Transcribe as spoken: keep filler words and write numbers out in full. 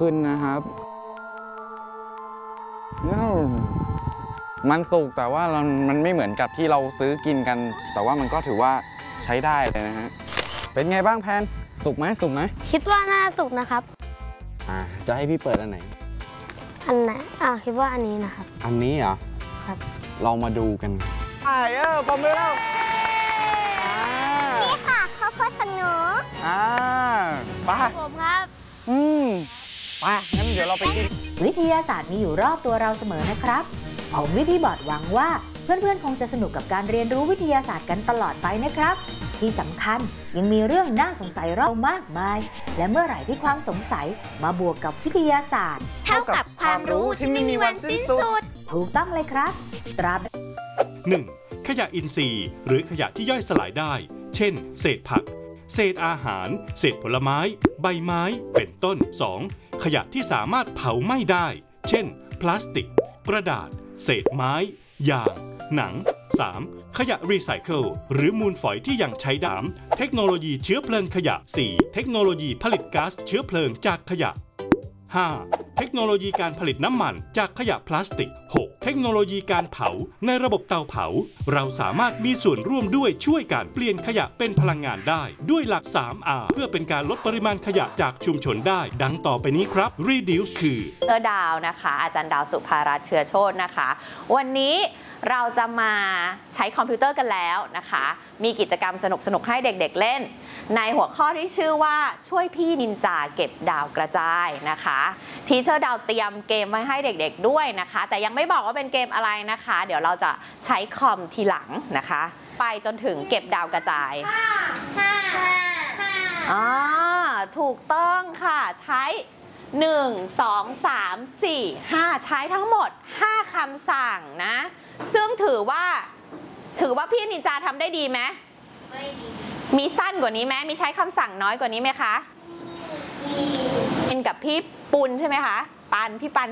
ขึ้นนะครับมันสุกแต่ว่ามันไม่เหมือนกับที่เราซื้อกินกันแต่ว่ามันก็ถือว่าใช้ได้เลยนะฮะเป็นไงบ้างแพนสุกไหมสุกไหมคิดว่าน่าสุกนะครับอ่าจะให้พี่เปิดอันไหนอันไหนอ่าคิดว่าอันนี้นะครับอันนี้เหรอครับเรามาดูกันไอ้เออปมมือแล้วนี่ค่ะข้าวโพดขนูอ่าไปผมครับอืมไปงั้นเดี๋ยวเราไปกินวิทยาศาสตร์มีอยู่รอบตัวเราเสมอนะครับผมวิธีบอร์ดหวังว่าเพื่อนๆคงจะสนุกกับการเรียนรู้วิทยาศาสตร์กันตลอดไปนะครับที่สำคัญยังมีเรื่องน่าสงสัยเรามากมายและเมื่อไหร่ที่ความสงสัยมาบวกกับวิทยาศาสตร์เท่ากับความรู้ที่ไม่มีวันสิ้นสุดถูกต้องเลยครับตราบหนึ่ง. ขยะอินทรีย์หรือขยะที่ย่อยสลายได้เช่นเศษผักเศษอาหารเศษผลไม้ใบไม้เป็นต้น สอง. ขยะที่สามารถเผาไหม้ได้เช่นพลาสติกกระดาษเศษไม้ยางหนัง สาม. ขยะรีไซเคิลหรือมูลฝอยที่ยังใช้ได้เทคโนโลยีเชื้อเพลิงขยะ สี่. เทคโนโลยีผลิตก๊าซเชื้อเพลิงจากขยะ ห้า. เทคโนโลยีการผลิตน้ำมันจากขยะพลาสติก หก. เทคโนโลยีการเผาในระบบเตาเผาเราสามารถมีส่วนร่วมด้วยช่วยการเปลี่ยนขยะเป็นพลังงานได้ด้วยหลัก สาม อาร์ เพื่อเป็นการลดปริมาณขยะจากชุมชนได้ดังต่อไปนี้ครับ Reduce คือเออดาวนะคะอาจารย์ดาวสุภารัตน์เชื้อโชตินะคะวันนี้เราจะมาใช้คอมพิวเตอร์กันแล้วนะคะมีกิจกรรมสนุกๆให้เด็กๆเล่นในหัวข้อที่ชื่อว่าช่วยพี่นินจาเก็บดาวกระจายนะคะทีเชอร์ดาวเตรียมเกมไว้ให้เด็กๆด้วยนะคะแต่ยังไม่บอกว่าเป็นเกมอะไรนะคะเดี๋ยวเราจะใช้คอมทีหลังนะคะไปจนถึงเก็บดาวกระจายอ่าถูกต้องค่ะใช้หนึ่ง สอง สาม สี่ ห้าใช้ทั้งหมดห้าคำสั่งนะซึ่งถือว่าถือว่าพี่นินจาทำได้ดีไหมไม่ดีมีสั้นกว่านี้ไหมมีใช้คำสั่งน้อยกว่านี้ไหมคะมีเป็นกับพี่ปุณใช่ไหมคะปันพี่ปัน